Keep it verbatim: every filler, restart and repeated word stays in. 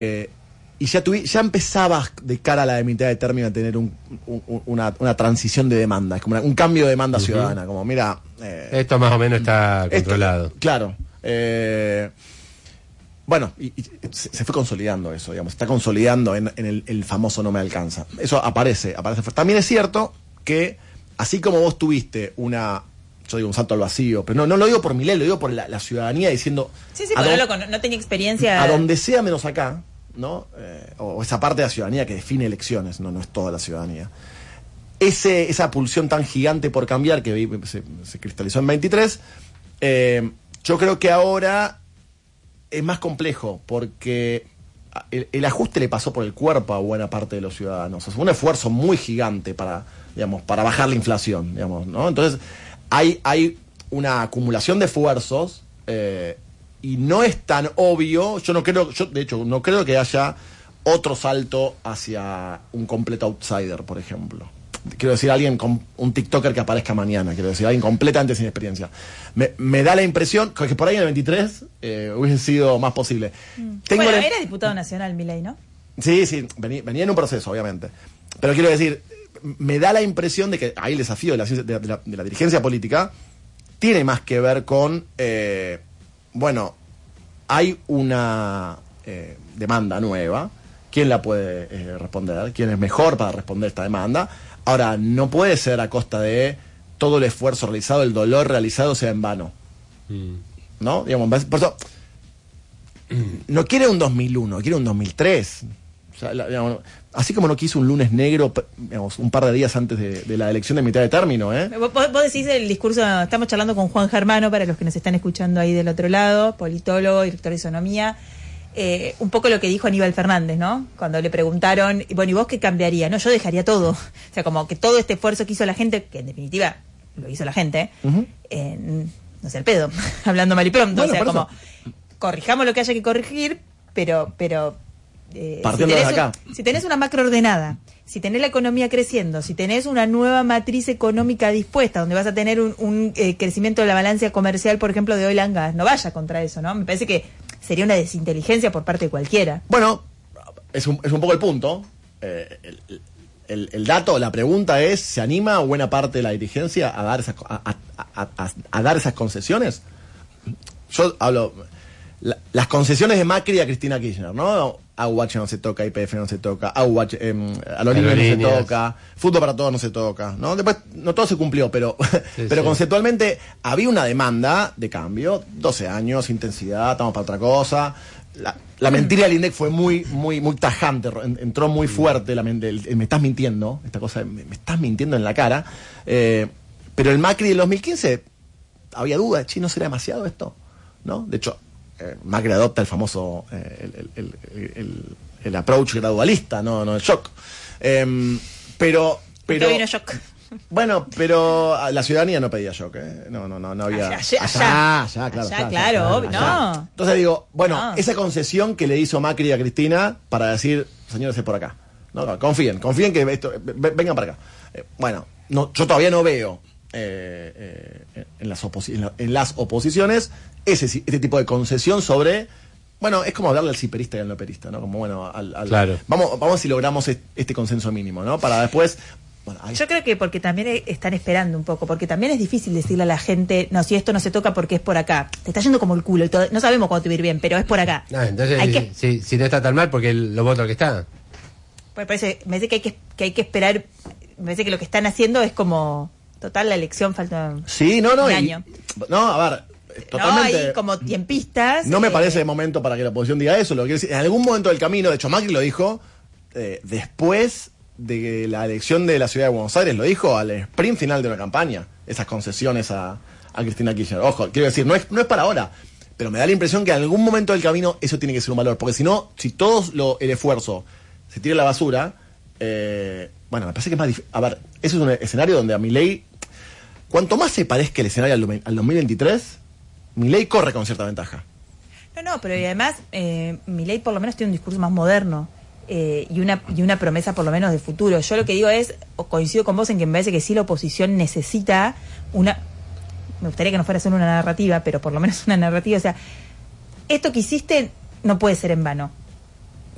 Eh, y ya, tuvi, ya empezabas de cara a la de mitad de término a tener un, un, una, una transición de demanda, es como una, un cambio de demanda uh-huh. ciudadana, como mira... Eh, esto más o menos está controlado. Esto, claro. Eh, bueno, y, y se, se fue consolidando eso, digamos, está consolidando en, en el, el famoso no me alcanza. Eso aparece, aparece. También es cierto que, así como vos tuviste una... yo digo un salto al vacío, pero no, no lo digo por Milei, lo digo por la, la ciudadanía diciendo... Sí, sí, pero no, no tenía experiencia... A donde sea menos acá, ¿no? Eh, o esa parte de la ciudadanía que define elecciones, no, no es toda la ciudadanía. Ese, esa pulsión tan gigante por cambiar que se, se cristalizó en veintitrés, eh, yo creo que ahora es más complejo, porque el, el ajuste le pasó por el cuerpo a buena parte de los ciudadanos. Es un esfuerzo muy gigante para, digamos, para bajar la inflación, digamos, ¿no? Entonces... Hay, hay una acumulación de esfuerzos eh, y no es tan obvio, yo no creo, yo de hecho no creo que haya otro salto hacia un completo outsider, por ejemplo. Quiero decir, alguien con un TikToker que aparezca mañana, quiero decir, alguien completamente sin experiencia. Me, me da la impresión que por ahí en el veintitrés eh, hubiese sido más posible. Mm. Tengo bueno, la... era diputado nacional, Milei, ¿no? Sí, sí, venía, venía en un proceso, obviamente. Pero quiero decir... me da la impresión de que ahí el desafío de la, de, de la, de la dirigencia política tiene más que ver con, eh, bueno, hay una eh, demanda nueva, ¿quién la puede eh, responder? ¿Quién es mejor para responder esta demanda? Ahora, no puede ser a costa de todo el esfuerzo realizado, el dolor realizado sea en vano, mm. ¿no? Digamos, por eso, no quiere un dos mil uno, quiere un dos mil tres. O sea, la, digamos, así como no quiso un lunes negro, digamos, un par de días antes de, de la elección de mitad de término, ¿eh? Vos, vos decís el discurso, estamos charlando con Juan Germano, para los que nos están escuchando ahí del otro lado, politólogo, director de Economía, eh, un poco lo que dijo Aníbal Fernández, ¿no? Cuando le preguntaron, bueno, ¿y vos qué cambiaría? No, yo dejaría todo. O sea, como que todo este esfuerzo que hizo la gente, que en definitiva lo hizo la gente, uh-huh. eh, no sé, el pedo, hablando mal y pronto, bueno, o sea, como, eso. corrijamos lo que haya que corregir, pero... pero Eh, Partiendo si de acá. Un, si tenés una macro ordenada, si tenés la economía creciendo, si tenés una nueva matriz económica dispuesta, donde vas a tener un, un eh, crecimiento de la balanza comercial, por ejemplo, de oil and gas, no vaya contra eso, ¿no? Me parece que sería una desinteligencia por parte de cualquiera. Bueno, es un, es un poco el punto. Eh, el, el, el dato, la pregunta es, ¿se anima buena parte de la dirigencia a dar esas, a, a, a, a, a dar esas concesiones? Yo hablo... La, las concesiones de Macri a Cristina Kirchner, ¿no? A U H no se toca, I P F no se toca, A U H, eh, a los niños no se toca, fútbol para todos no se toca, ¿no? Después, no todo se cumplió, pero, sí, pero sí. conceptualmente había una demanda de cambio, doce años, intensidad, estamos para otra cosa. La, la mentira del INDEC fue muy, muy, muy tajante, entró muy fuerte, la, el, el, me estás mintiendo, esta cosa, me, me estás mintiendo en la cara. Eh, pero el Macri del dos mil quince, había dudas, ¿no será demasiado esto? ¿No? De hecho, Macri adopta el famoso eh, el, el, el, el, el approach gradualista, no, no el shock. Eh, pero, pero vino shock. Bueno, pero la ciudadanía no pedía shock, ¿eh? No, no, no, no había. Allá, allá, allá, allá claro. Allá, allá, claro, allá, obvio, allá. no. Entonces digo, bueno, no. esa concesión que le hizo Macri a Cristina para decir, señores, es por acá. No, confíen, confíen que esto, vengan para acá. Eh, bueno, no, yo todavía no veo. Eh, eh, en, las oposi- en, la, en las oposiciones ese este tipo de concesión sobre, bueno, es como hablarle al ciperista y al no perista, ¿no? Como bueno, al, al claro. vamos vamos si logramos este consenso mínimo, ¿no? Para después, bueno, ahí... Yo creo que porque también están esperando un poco, porque también es difícil decirle a la gente, no, si esto no se toca porque es por acá, te está yendo como el culo y todo, no sabemos cuándo te va a ir bien, pero es por acá. No, entonces hay si, que... si, si no está tan mal, porque lo voto que está. Pues parece, me parece que hay que, que hay que esperar, me parece que lo que están haciendo es como total, la elección falta sí, no, no, un y, año. No, a ver, totalmente. No, hay como tiempistas. No me eh, parece el momento para que la oposición diga eso. Lo que quiero decir, en algún momento del camino, de hecho, Macri lo dijo eh, después de la elección de la ciudad de Buenos Aires, lo dijo al sprint final de una campaña, esas concesiones a, a Cristina Kirchner. Ojo, quiero decir, no es, no es para ahora, pero me da la impresión que en algún momento del camino eso tiene que ser un valor, porque si no, si todo lo, el esfuerzo se tira a la basura, eh, bueno, me parece que es más difícil. A ver, eso es un escenario donde a Milei, cuanto más se parezca el escenario al, al dos mil veintitrés, Milei corre con cierta ventaja. No, no, pero y además eh, Milei por lo menos tiene un discurso más moderno eh, y una y una promesa por lo menos de futuro. Yo lo que digo es, o coincido con vos en que me parece que sí la oposición necesita una, me gustaría que no fuera solo una narrativa, pero por lo menos una narrativa, o sea, esto que hiciste no puede ser en vano.